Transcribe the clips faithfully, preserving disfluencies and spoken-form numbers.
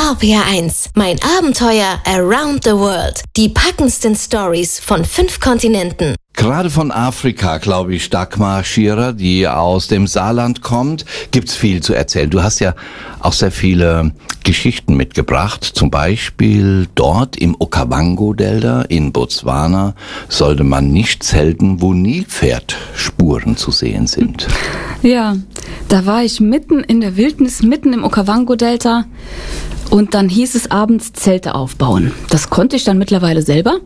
R P R eins, mein Abenteuer around the world. Die packendsten Stories von fünf Kontinenten. Gerade von Afrika, glaube ich, Dagmar Schierer, die aus dem Saarland kommt, gibt's viel zu erzählen. Du hast ja auch sehr viele Geschichten mitgebracht. Zum Beispiel dort im Okavango-Delta in Botswana sollte man nicht zelten, wo Nilpferdspuren zu sehen sind. Ja, da war ich mitten in der Wildnis, mitten im Okavango-Delta. Und dann hieß es abends Zelte aufbauen. Das konnte ich dann mittlerweile selber.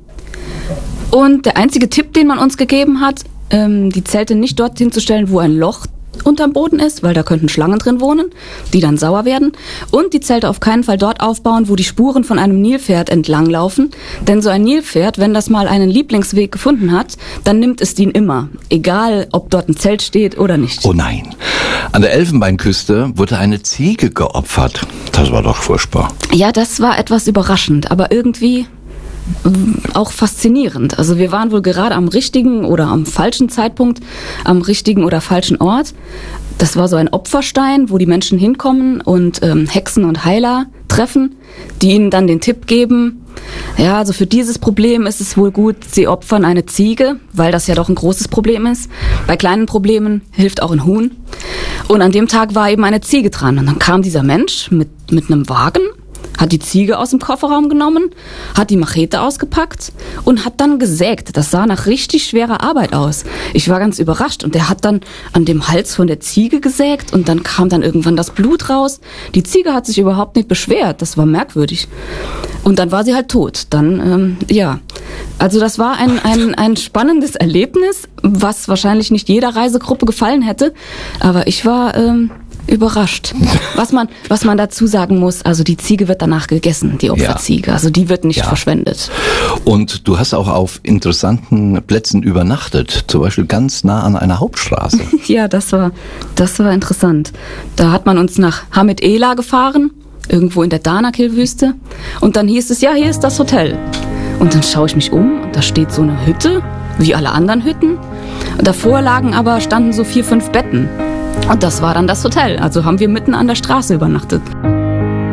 Und der einzige Tipp, den man uns gegeben hat, ähm, die Zelte nicht dorthin zu stellen, wo ein Loch unterm Boden ist, weil da könnten Schlangen drin wohnen, die dann sauer werden. Und die Zelte auf keinen Fall dort aufbauen, wo die Spuren von einem Nilpferd entlanglaufen. Denn so ein Nilpferd, wenn das mal einen Lieblingsweg gefunden hat, dann nimmt es den immer. Egal, ob dort ein Zelt steht oder nicht. Oh nein. An der Elfenbeinküste wurde eine Ziege geopfert. Das war doch furchtbar. Ja, das war etwas überraschend, aber irgendwie auch faszinierend. Also wir waren wohl gerade am richtigen oder am falschen Zeitpunkt, am richtigen oder falschen Ort. Das war so ein Opferstein, wo die Menschen hinkommen und ähm, Hexen und Heiler treffen, die ihnen dann den Tipp geben, ja, also für dieses Problem ist es wohl gut, sie opfern eine Ziege, weil das ja doch ein großes Problem ist. Bei kleinen Problemen hilft auch ein Huhn. Und an dem Tag war eben eine Ziege dran. Und dann kam dieser Mensch mit, mit einem Wagen, hat die Ziege aus dem Kofferraum genommen, hat die Machete ausgepackt und hat dann gesägt. Das sah nach richtig schwerer Arbeit aus. Ich war ganz überrascht und der hat dann an dem Hals von der Ziege gesägt und dann kam dann irgendwann das Blut raus. Die Ziege hat sich überhaupt nicht beschwert, das war merkwürdig. Und dann war sie halt tot. Dann, ähm, ja, also das war ein, ein, ein spannendes Erlebnis, was wahrscheinlich nicht jeder Reisegruppe gefallen hätte, aber ich war ähm, überrascht. Was man, was man dazu sagen muss, also die Ziege wird danach gegessen, die Opferziege. Ja. Also die wird nicht ja. verschwendet. Und du hast auch auf interessanten Plätzen übernachtet, zum Beispiel ganz nah an einer Hauptstraße. Ja, das war, das war interessant. Da hat man uns nach Hamid Ela gefahren, irgendwo in der Danakil-Wüste. Und dann hieß es, ja, hier ist das Hotel. Und dann schaue ich mich um und da steht so eine Hütte, wie alle anderen Hütten. Und davor lagen aber, standen so vier, fünf Betten. Und das war dann das Hotel. Also haben wir mitten an der Straße übernachtet.